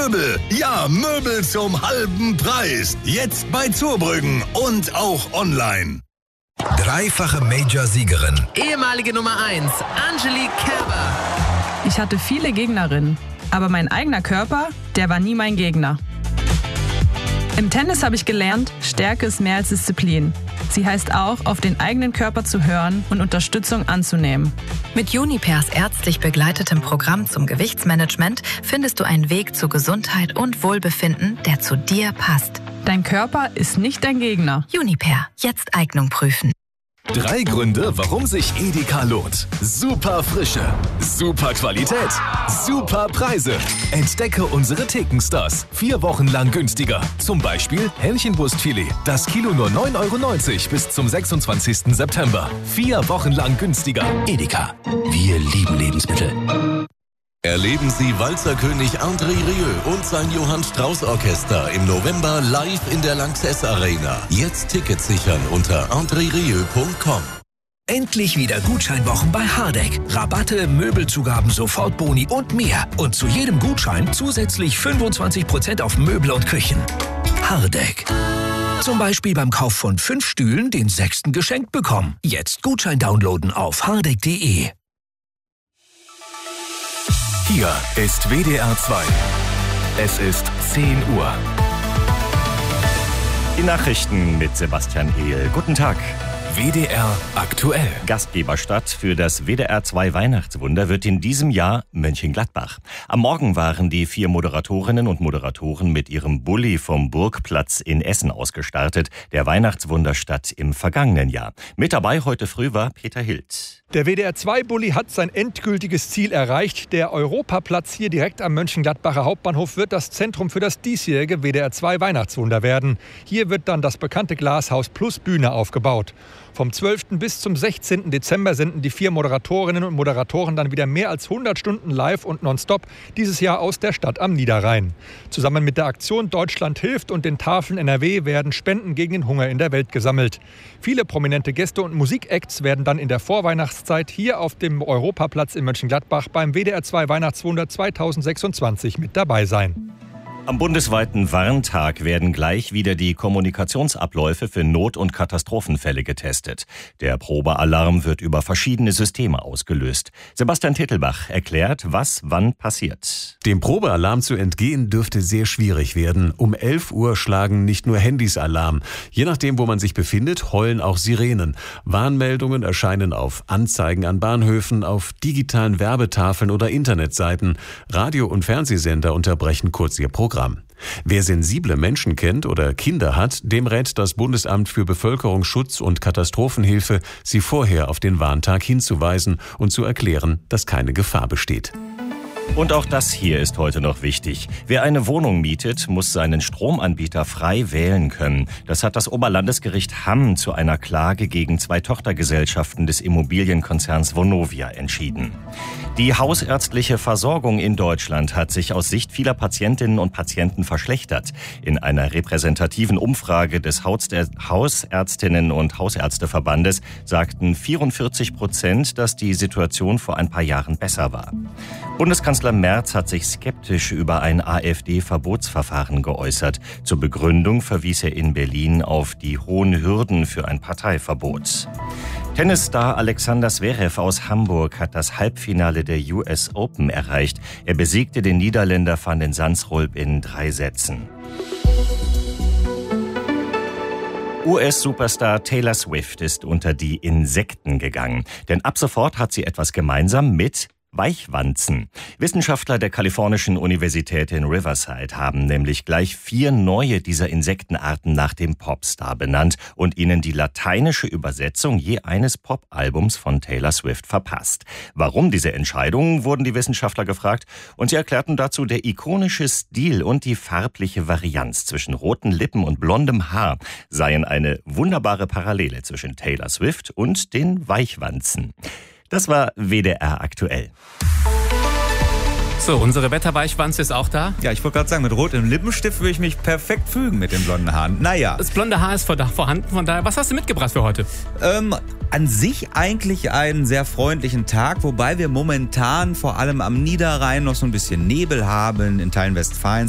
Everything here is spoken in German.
Möbel. Ja, Möbel zum halben Preis. Jetzt bei Zurbrüggen und auch online. Dreifache Major-Siegerin. Ehemalige Nummer 1, Angelique Kerber. Ich hatte viele Gegnerinnen, aber mein eigener Körper, der war nie mein Gegner. Im Tennis habe ich gelernt, Stärke ist mehr als Disziplin. Sie heißt auch, auf den eigenen Körper zu hören und Unterstützung anzunehmen. Mit Junipers ärztlich begleitetem Programm zum Gewichtsmanagement findest du einen Weg zu Gesundheit und Wohlbefinden, der zu dir passt. Dein Körper ist nicht dein Gegner. Juniper, jetzt Eignung prüfen. 3 Gründe, warum sich Edeka lohnt. Super Frische, super Qualität, super Preise. Entdecke unsere Thekenstars. 4 Wochen lang günstiger. Zum Beispiel Hähnchenbrustfilet. Das Kilo nur 9,90 € bis zum 26. September. 4 Wochen lang günstiger. Edeka. Wir lieben Lebensmittel. Erleben Sie Walzerkönig André Rieu und sein Johann Strauß Orchester im November live in der Lanxess Arena. Jetzt Tickets sichern unter andrerieu.com. Endlich wieder Gutscheinwochen bei Hardegg. Rabatte, Möbelzugaben, Sofortboni und mehr. Und zu jedem Gutschein zusätzlich 25% auf Möbel und Küchen. Hardegg. Zum Beispiel beim Kauf von 5 Stühlen den 6. geschenkt bekommen. Jetzt Gutschein downloaden auf hardegg.de. Hier ist WDR 2. Es ist 10 Uhr. Die Nachrichten mit Sebastian Ehl. Guten Tag. WDR aktuell. Gastgeberstadt für das WDR 2 Weihnachtswunder wird in diesem Jahr Mönchengladbach. Am Morgen waren die 4 Moderatorinnen und Moderatoren mit ihrem Bulli vom Burgplatz in Essen ausgestartet, der Weihnachtswunderstadt im vergangenen Jahr. Mit dabei heute früh war Peter Hild. Der WDR 2 Bulli hat sein endgültiges Ziel erreicht. Der Europaplatz hier direkt am Mönchengladbacher Hauptbahnhof wird das Zentrum für das diesjährige WDR 2 Weihnachtswunder werden. Hier wird dann das bekannte Glashaus plus Bühne aufgebaut. Vom 12. bis zum 16. Dezember senden die 4 Moderatorinnen und Moderatoren dann wieder mehr als 100 Stunden live und nonstop, dieses Jahr aus der Stadt am Niederrhein. Zusammen mit der Aktion Deutschland hilft und den Tafeln NRW werden Spenden gegen den Hunger in der Welt gesammelt. Viele prominente Gäste und Musikacts werden dann in der Vorweihnachtszeit hier auf dem Europaplatz in Mönchengladbach beim WDR 2 Weihnachtswunder 2026 mit dabei sein. Am bundesweiten Warntag werden gleich wieder die Kommunikationsabläufe für Not- und Katastrophenfälle getestet. Der Probealarm wird über verschiedene Systeme ausgelöst. Sebastian Tittelbach erklärt, was wann passiert. Dem Probealarm zu entgehen dürfte sehr schwierig werden. Um 11 Uhr schlagen nicht nur Handys Alarm. Je nachdem, wo man sich befindet, heulen auch Sirenen. Warnmeldungen erscheinen auf Anzeigen an Bahnhöfen, auf digitalen Werbetafeln oder Internetseiten. Radio- und Fernsehsender unterbrechen kurz ihr Programm. Wer sensible Menschen kennt oder Kinder hat, dem rät das Bundesamt für Bevölkerungsschutz und Katastrophenhilfe, sie vorher auf den Warntag hinzuweisen und zu erklären, dass keine Gefahr besteht. Und auch das hier ist heute noch wichtig. Wer eine Wohnung mietet, muss seinen Stromanbieter frei wählen können. Das hat das Oberlandesgericht Hamm zu einer Klage gegen 2 Tochtergesellschaften des Immobilienkonzerns Vonovia entschieden. Die hausärztliche Versorgung in Deutschland hat sich aus Sicht vieler Patientinnen und Patienten verschlechtert. In einer repräsentativen Umfrage des Hausärztinnen und Hausärzteverbandes sagten 44%, dass die Situation vor ein paar Jahren besser war. Bundeskanzler Merz hat sich skeptisch über ein AfD-Verbotsverfahren geäußert. Zur Begründung verwies er in Berlin auf die hohen Hürden für ein Parteiverbot. Tennisstar Alexander Zverev aus Hamburg hat das Halbfinale der US Open erreicht. Er besiegte den Niederländer Van den Zandschulp in 3 Sätzen. US-Superstar Taylor Swift ist unter die Insekten gegangen. Denn ab sofort hat sie etwas gemeinsam mit Weichwanzen. Wissenschaftler der kalifornischen Universität in Riverside haben nämlich gleich 4 neue dieser Insektenarten nach dem Popstar benannt und ihnen die lateinische Übersetzung je eines Popalbums von Taylor Swift verpasst. Warum diese Entscheidung, wurden die Wissenschaftler gefragt, und sie erklärten dazu, der ikonische Stil und die farbliche Varianz zwischen roten Lippen und blondem Haar seien eine wunderbare Parallele zwischen Taylor Swift und den Weichwanzen. Das war WDR aktuell. So, unsere Wetterweichwanze ist auch da. Ja, ich wollte gerade sagen, mit rotem Lippenstift würde ich mich perfekt fügen mit den blonden Haaren. Naja. Das blonde Haar ist vorhanden, von daher, was hast du mitgebracht für heute? An sich eigentlich einen sehr freundlichen Tag, wobei wir momentan vor allem am Niederrhein noch so ein bisschen Nebel haben, in Teilen Westfalens.